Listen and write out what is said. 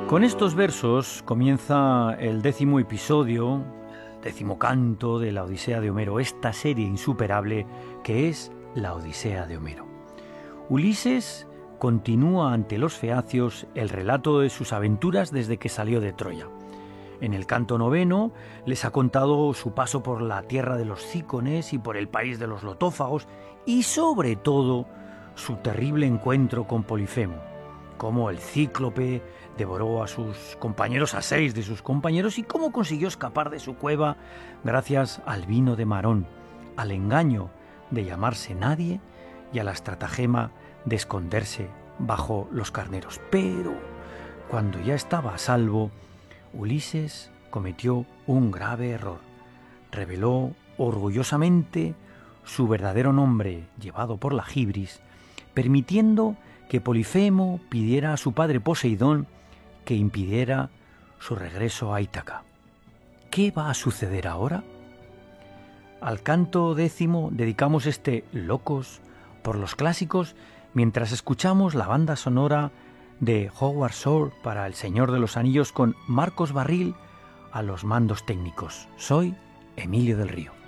Con estos versos comienza el 10º episodio, el 10º canto de la Odisea de Homero, esta serie insuperable que es la Odisea de Homero. Ulises continúa ante los feacios el relato de sus aventuras desde que salió de Troya. En el canto 9 les ha contado su paso por la tierra de los cícones y por el país de los lotófagos y sobre todo su terrible encuentro con Polifemo, cómo el cíclope devoró a sus compañeros, a 6 de sus compañeros, y cómo consiguió escapar de su cueva gracias al vino de Marón, al engaño de llamarse nadie y a la estratagema de esconderse bajo los carneros. Pero cuando ya estaba a salvo, Ulises cometió un grave error. Reveló orgullosamente su verdadero nombre, llevado por la jibris, permitiendo que Polifemo pidiera a su padre Poseidón que impidiera su regreso a Ítaca. ¿Qué va a suceder ahora? Al canto 10 dedicamos este Locos por los clásicos, mientras escuchamos la banda sonora de Howard Shore para El Señor de los Anillos con Marcos Barril a los mandos técnicos. Soy Emilio del Río.